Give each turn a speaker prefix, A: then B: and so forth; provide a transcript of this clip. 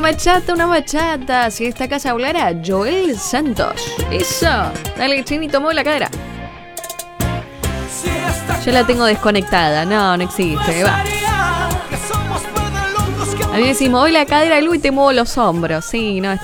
A: una bachata. Si esta casa hablara, Joel Santos. Eso. Dale, Chinito, mueve la cadera. Yo la tengo desconectada. No existe. Va. A mí me decís, mueve la cadera, Lu, y te muevo los hombros. Sí, no,